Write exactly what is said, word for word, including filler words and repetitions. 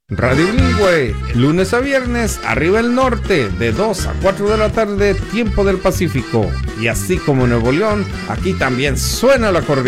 Radio Bilingüe, lunes a viernes, arriba el norte, de dos a cuatro de la tarde, tiempo del Pacífico. Y así como en Nuevo León, aquí también suena el acordeón.